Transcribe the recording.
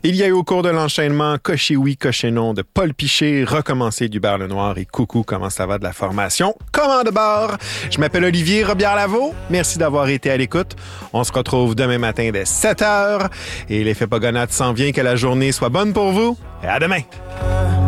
Il y a eu au cours de l'enchaînement Cocher oui, cocher non de Paul Piché, Recommencer du Bar Le Noir et Coucou, comment ça va de la formation Commande Bar. Je m'appelle Olivier Robillard-Lavaux. Merci d'avoir été à l'écoute. On se retrouve demain matin dès 7h. Et l'effet Pogonade s'en vient. Que la journée soit bonne pour vous. Et à demain.